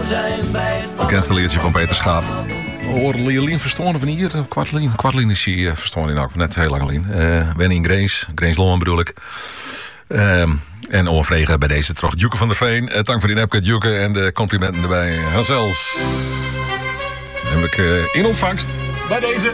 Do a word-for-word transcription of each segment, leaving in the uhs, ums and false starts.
Bekendste liedje van Peter Schaap. Hoor Lien verstoren of niet hier? Kwartlien. Kwartlien is hier verstoren in ook. Net heel lang Lien. Uh, Wenning Grace. Grace Loman bedoel ik. Uh, en overvregen bij deze terug. Djoeke van der Veen. Uh, dank voor die nepke Djoeke en de complimenten erbij. Hazels. Dan heb ik uh, in ontvangst bij deze.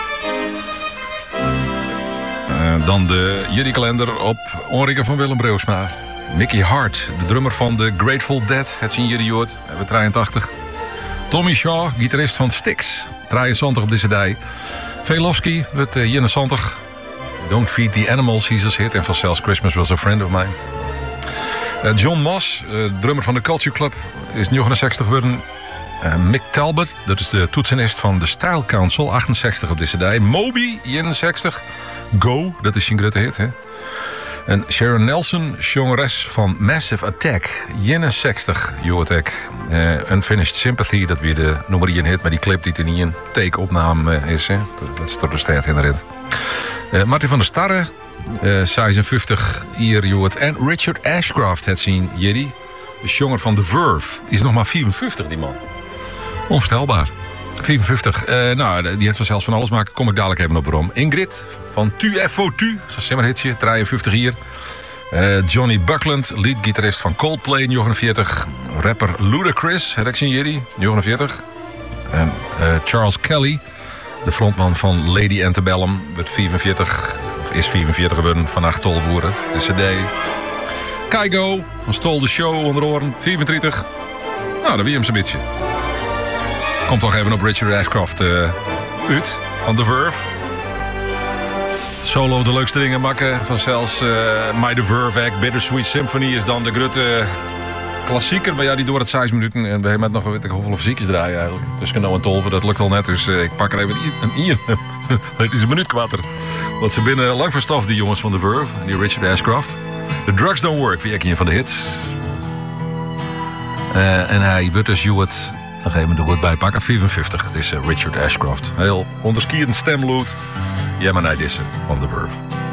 Uh, dan de Juddy-kalender op Onrike van Willem Breusma. Mickey Hart, de drummer van The Grateful Dead. Het zien jullie hoort. Hebben we drieëntachtig. Tommy Shaw, gitarist van Styx. drieënzestig op deze dij. Velofsky, het uh, eenenzeventig. Don't Feed the Animals, he's a hit. En vanzelfs Christmas Was a Friend of Mine. Uh, John Moss, uh, drummer van de Culture Club, is negenenzestig geworden. Uh, Mick Talbot, dat is de toetsenist van de Style Council, achtenzestig op deze dij. Moby, eenenzestig. Go, dat is zijn grote hit, hè. En Sharon Nelson, zangeres van Massive Attack, eenenzestig, Joatek. Uh, Unfinished Sympathy, dat weer de nummer één hit, maar die clip die er niet in take-opname uh, is, hè. Dat is door de staat herinnerd. Uh, Martin van der Starre, uh, zesenvijftig, hier, Joat. En Richard Ashcroft, het zien, Jiddy. De zanger van The Verve. Die is nog maar vierenvijftig, die man. Onvoorstelbaar. vierenvijftig. Uh, nou, die heeft vanzelfs van alles maken. Kom ik dadelijk even op waarom. Ingrid van Tu F O Tu. Dat is een simmerhitje. drieënvijftig hier. Uh, Johnny Buckland, leadgitarist van Coldplay, negenenveertig. Rapper Ludacris, heb ik zien jullie, negenenveertig. En uh, Charles Kelly, de frontman van Lady Antebellum, werd vierenveertig. Of is vierenveertig geworden, vannacht tolvoeren. De cd. Kygo van Stole the Show onder oren, vierenveertig. Nou, dat wie hem zo'n beetje. Komt toch even op Richard Ashcroft uh, uit, van The Verve. Solo de leukste dingen maken. Van zelfs uh, My The Verve Act, Bittersweet Symphony is dan de grote klassieker. Maar ja, die door het zes minuten. En we hebben nog weet ik, hoeveel fysiekjes draaien eigenlijk. Dus Kano en Tolve, dat lukt al net. Dus uh, ik pak er even een ier. Het is een minuut kwatter. Want ze binnen lang van stof, die jongens van The Verve. En die Richard Ashcroft. The Drugs Don't Work, wie ik een van de hits. Uh, en hij wordt dus Hewitt. Dan geven we de woord bij pakken. vierenvijftig. Dit is uh, Richard Ashcroft. Heel onderskierend stemloed. Ja, maar nee, dit is van The Verve.